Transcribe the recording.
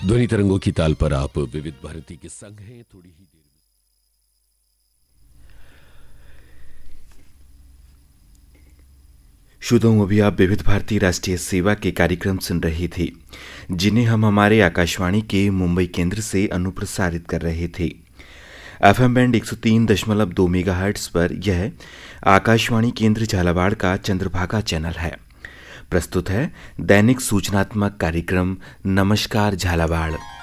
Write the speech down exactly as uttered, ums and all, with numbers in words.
ध्वनि तरंगों की ताल पर आप विविध भारती के संग हैं। थोड़ी ही देर में श्रोताओं, अभी आप विविध भारती राष्ट्रीय सेवा के कार्यक्रम सुन रहे थे, जिन्हें हम हमारे आकाशवाणी के मुंबई केंद्र से अनुप्रसारित कर रहे थे। एफएम बैंड एक सौ तीन दशमलव दो मेगाहर्ट्ज पर यह आकाशवाणी केंद्र झालावाड़ का चंद्रभागा चैनल है। प्रस्तुत है दैनिक सूचनात्मक कार्यक्रम नमस्कार झालावाड़।